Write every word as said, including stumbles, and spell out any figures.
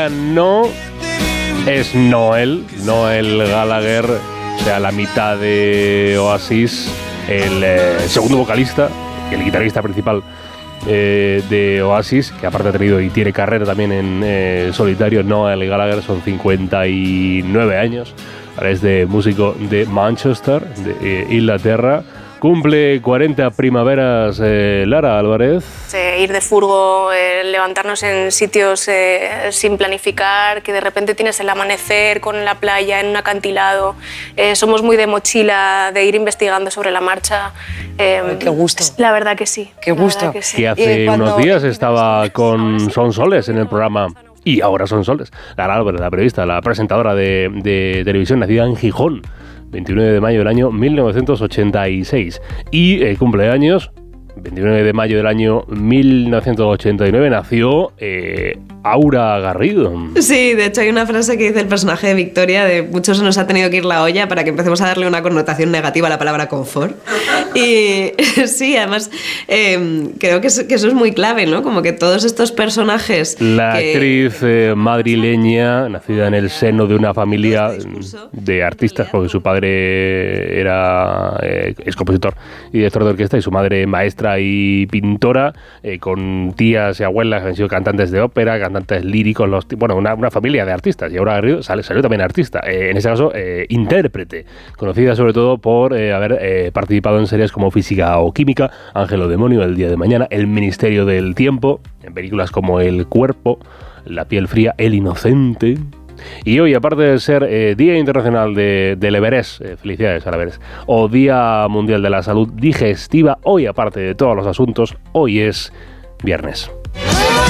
ella no es Noel, Noel Gallagher, o sea, la mitad de Oasis, el eh, segundo vocalista, el guitarrista principal eh, de Oasis, que aparte ha tenido y tiene carrera también en eh, solitario. Noel Gallagher, son cincuenta y nueve años, es de músico de Manchester, de eh, Inglaterra. Cumple cuarenta primaveras, eh, Lara Álvarez. Eh, ir de furgo, eh, levantarnos en sitios eh, sin planificar, que de repente tienes el amanecer con la playa en un acantilado. Eh, somos muy de mochila, de ir investigando sobre la marcha. Eh, Ay, qué gusto. La verdad que sí. Qué gusto. Que, sí. que hace cuando... unos días estaba con Son Soles en el programa. Y ahora Son Soles. Lara Álvarez, la periodista, la presentadora de, de televisión, nacida en Gijón, veintinueve de mayo del año mil novecientos ochenta y seis. Y eh, cumpleaños, veintinueve de mayo del año mil novecientos ochenta y nueve, nació eh, Aura Garrido. Sí, de hecho hay una frase que dice el personaje de Victoria, de muchos se nos ha tenido que ir la olla para que empecemos a darle una connotación negativa a la palabra confort. Y sí, además eh, creo que, es, que eso es muy clave, ¿no? Como que todos estos personajes... La que... actriz eh, madrileña, nacida en el seno de una familia de artistas, porque su padre era eh, es compositor y director de orquesta, y su madre maestra y pintora, eh, con tías y abuelas que han sido cantantes de ópera, cantantes líricos, los, bueno, una, una familia de artistas. Y Aura Garrido sale, salió también artista, eh, en ese caso eh, intérprete, conocida sobre todo por eh, haber eh, participado en series como Física o Química, Ángel o Demonio, El día de mañana, El ministerio del tiempo, en películas como El cuerpo, La piel fría, El inocente. Y hoy, aparte de ser eh, Día Internacional de, del Everest, eh, felicidades al Everest, o Día Mundial de la Salud Digestiva, hoy, aparte de todos los asuntos, hoy es viernes.